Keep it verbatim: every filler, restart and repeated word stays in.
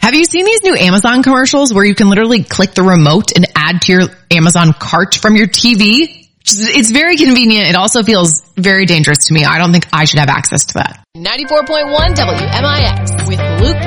Have you seen these new Amazon commercials where you can literally click the remote and add to your Amazon cart from your T V? It's very convenient. It also feels very dangerous to me. I don't think I should have access to that. ninety-four point one W M I X with Luke